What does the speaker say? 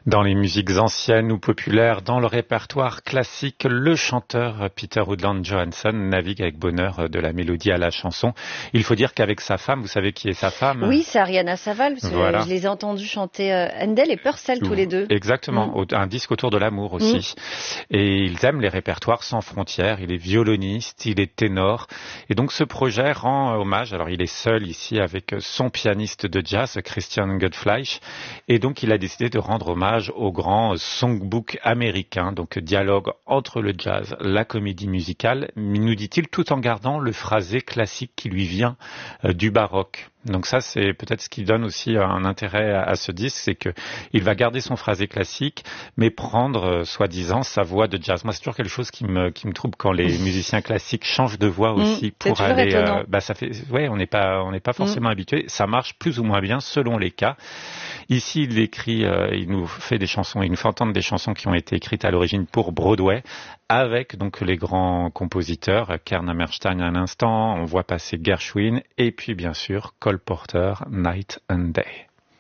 Dans les musiques anciennes ou populaires, dans le répertoire classique, le chanteur Peter Woodland Johansson navigue avec bonheur de la mélodie à la chanson. Il faut dire qu'avec sa femme, vous savez qui est sa femme? Oui, c'est Ariana Saval, parce que voilà. je les ai entendus chanter Handel et Purcell tous les deux. Exactement, un disque autour de l'amour aussi. Et ils aiment les répertoires sans frontières, il est violoniste, il est ténor. Et donc ce projet rend hommage, alors il est seul ici avec son pianiste de jazz, Christian Gottfleisch, et donc il a décidé de rendre hommage au grand songbook américain, donc dialogue entre le jazz, la comédie musicale, nous dit-il, tout en gardant le phrasé classique qui lui vient du baroque. Donc ça, c'est peut-être ce qui donne aussi un intérêt à ce disque, c'est que il va garder son phrasé classique, mais prendre, soi-disant, sa voix de jazz. Moi, c'est toujours quelque chose qui me trouble quand les musiciens classiques changent de voix aussi pour aller. Ça fait, ouais, on n'est pas forcément habitué. Ça marche plus ou moins bien selon les cas. Ici, il écrit, il nous fait des chansons, il nous fait entendre des chansons qui ont été écrites à l'origine pour Broadway, avec donc les grands compositeurs, Kern Hammerstein à l'instant, on voit passer Gershwin, et puis bien sûr Cole Porter, Night and Day.